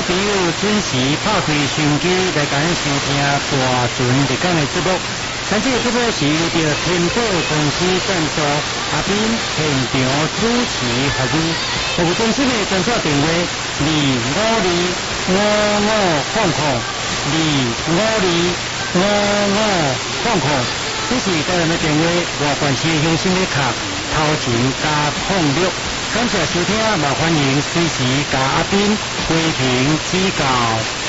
朋友准时拍开收音机来甲咱收听大船日间的节目。咱这个节目是由着天宝公司赞助，阿斌现场主持服务中心的专线电话2525555，2525555。这是个人的电话，外关系用心的卡，头前加06。感谢收听，也欢迎随时甲阿斌批评指教。